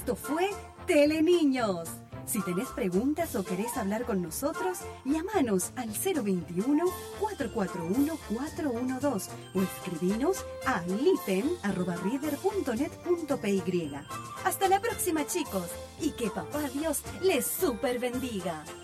Esto fue Teleniños. Si tenés preguntas o querés hablar con nosotros, llamanos al 021-441-412 o escribinos a lipen@river.net.py. Hasta la próxima, chicos, y que papá Dios les super bendiga.